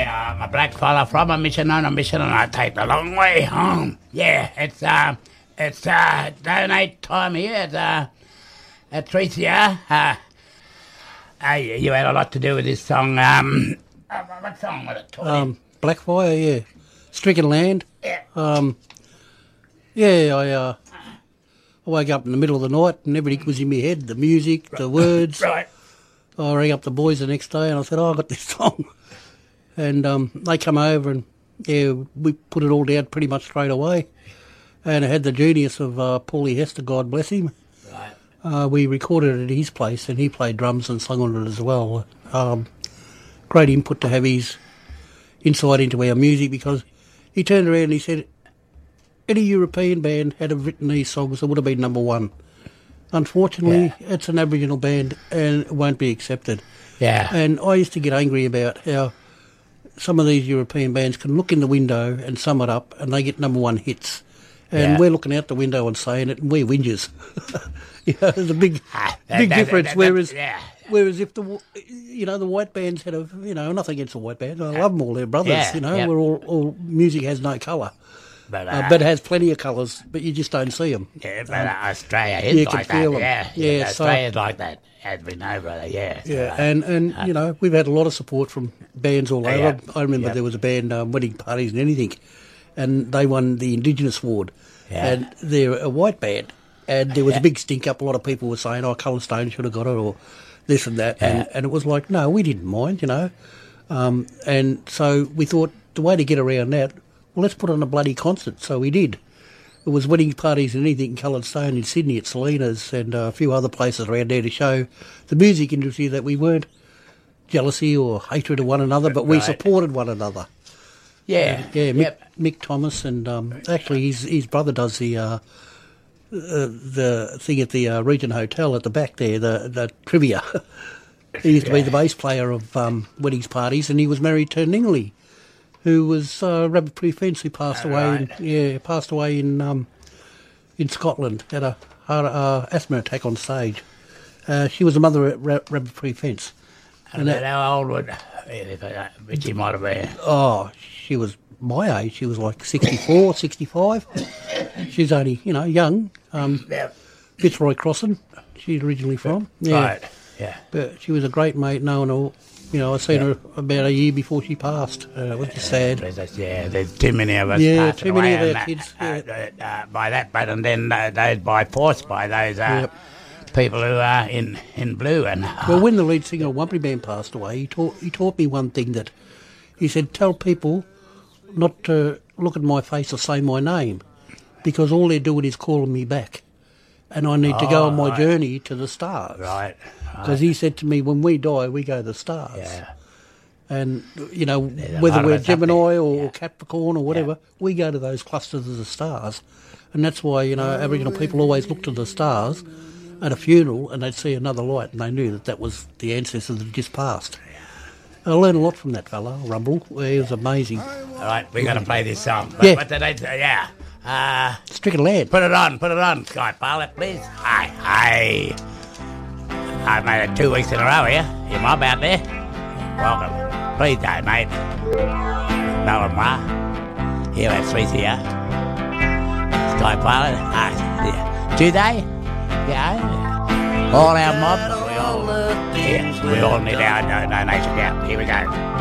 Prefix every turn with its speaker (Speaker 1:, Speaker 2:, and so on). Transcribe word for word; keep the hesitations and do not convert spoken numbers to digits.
Speaker 1: I'm a black fella from a mission on a mission, and I take the long way home. Yeah, it's uh, it's uh, donate time here at uh, at three C R. Uh, uh, you had a lot to do with this song. Um, uh, what song was it? Tony?
Speaker 2: Um, Blackfire, yeah. Stricken Land.
Speaker 1: Yeah.
Speaker 2: Um, yeah, I uh, I woke up in the middle of the night and everything was in my head. The music, the words.
Speaker 1: Right.
Speaker 2: I rang up the boys the next day and I said, oh, I got this song. And um, they come over and, yeah, we put it all down pretty much straight away. And it had the genius of uh, Paulie Hester, God bless him.
Speaker 1: Right.
Speaker 2: Uh, we recorded it at his place and he played drums and sung on it as well. Um, great input to have his insight into our music, because he turned around and he said, any European band had have written these songs, it would have been number one. Unfortunately, yeah. It's an Aboriginal band and it won't be accepted.
Speaker 1: Yeah.
Speaker 2: And I used to get angry about how some of these European bands can look in the window and sum it up and they get number one hits. And
Speaker 1: yeah.
Speaker 2: we're looking out the window and saying it and we're whingers. You know, there's a big,
Speaker 1: ah,
Speaker 2: big
Speaker 1: that,
Speaker 2: difference.
Speaker 1: that, that,
Speaker 2: whereas,
Speaker 1: yeah.
Speaker 2: whereas if the, you know, the white bands had a, you know, nothing against the white bands. I love them all, they're brothers,
Speaker 1: yeah,
Speaker 2: you know,
Speaker 1: yeah.
Speaker 2: we're all, all, music has no colour.
Speaker 1: But, uh,
Speaker 2: uh, but it has plenty of colours, but you just don't see them.
Speaker 1: Yeah, but um, uh, Australia is
Speaker 2: you
Speaker 1: like
Speaker 2: can feel
Speaker 1: that.
Speaker 2: them.
Speaker 1: Yeah,
Speaker 2: Yeah,
Speaker 1: yeah
Speaker 2: so-
Speaker 1: Australia's like that, as we know, brother. Yeah,
Speaker 2: Yeah,
Speaker 1: so,
Speaker 2: and, and
Speaker 1: uh,
Speaker 2: you know, we've had a lot of support from bands all over.
Speaker 1: yeah,
Speaker 2: I remember
Speaker 1: yeah.
Speaker 2: there was a band, um, Wedding Parties and Anything, and they won the Indigenous Award.
Speaker 1: Yeah.
Speaker 2: And they're a white band, and there was
Speaker 1: Yeah.
Speaker 2: a big stink up. A lot of people were saying, oh, Colour Stone should have got it, or this and that.
Speaker 1: Yeah.
Speaker 2: And, and it was like, no, we didn't mind, you know. Um, and so we thought the way to get around that, well, let's put on a bloody concert. So we did. It was Wedding Parties and Anything in Coloured Stone in Sydney at Selena's and uh, a few other places around there to show the music industry that we weren't jealousy or hatred of one another, but we
Speaker 1: Right.
Speaker 2: supported one another.
Speaker 1: yeah,
Speaker 2: Yeah, Mick,
Speaker 1: yep.
Speaker 2: Mick Thomas and um, actually his his brother does the uh, uh, the thing at the uh, Regent Hotel at the back there, the the trivia. He used to be the bass player of um, Weddings Parties, and he was married to Ningley, who was uh, Rabbit Proof Fence, who passed
Speaker 1: Oh,
Speaker 2: away.
Speaker 1: right.
Speaker 2: In, yeah, passed away in um, in Scotland. Had a heart, uh, asthma attack on stage. Uh, she was the mother at Ra- Rabbit Proof Fence.
Speaker 1: And
Speaker 2: that-
Speaker 1: how old would Richie might have been?
Speaker 2: Oh, she was my age. She was like sixty-four, sixty-five. She's only, you know, young. Um,
Speaker 1: Yeah.
Speaker 2: Fitzroy Crossing, she's originally from. Yeah.
Speaker 1: Right. Yeah.
Speaker 2: But she was a great mate, knowing her. You know, I seen
Speaker 1: Yeah.
Speaker 2: her about a year before she passed. Uh, it was just sad.
Speaker 1: There's, yeah, there's too many of us.
Speaker 2: Yeah,
Speaker 1: passing
Speaker 2: too many
Speaker 1: away
Speaker 2: of our
Speaker 1: and,
Speaker 2: kids,
Speaker 1: Uh,
Speaker 2: yeah.
Speaker 1: uh, uh, by that, but and then uh, those by force by those uh,
Speaker 2: Yep.
Speaker 1: people who are in in blue and.
Speaker 2: Well, when the lead singer of Wumpy Band passed away, he taught he taught me one thing, that he said, tell people not to look at my face or say my name, because all they're doing is calling me back, and I need to go
Speaker 1: Oh,
Speaker 2: on my
Speaker 1: right.
Speaker 2: journey to the stars.
Speaker 1: Right.
Speaker 2: Because he said to me, when we die, we go to the stars.
Speaker 1: Yeah.
Speaker 2: And, you know,
Speaker 1: There's a
Speaker 2: whether
Speaker 1: lot of
Speaker 2: we're
Speaker 1: us up
Speaker 2: Gemini
Speaker 1: there.
Speaker 2: or
Speaker 1: Yeah.
Speaker 2: Capricorn or whatever, we go to those clusters of the stars. And that's why, you know, Aboriginal people always look to the stars at a funeral and they'd see another light and they knew that that was the ancestors that had just passed. I learned a lot from that fella, Rumble. He was amazing.
Speaker 1: All right, we're going to play this song. But,
Speaker 2: Yeah.
Speaker 1: But today, yeah. Uh,
Speaker 2: Stricken Land.
Speaker 1: put it on, put it on, Sky Pilot, please. Hi, hi. I've made it two weeks in a row here. You mob out there? Welcome. Please don't, mate. Mel and Ma. Here at three C R. Sky Pilot. Uh, yeah. Do they? Yeah. All our mob. We all, yeah, we all need our donation. Yeah, here we go.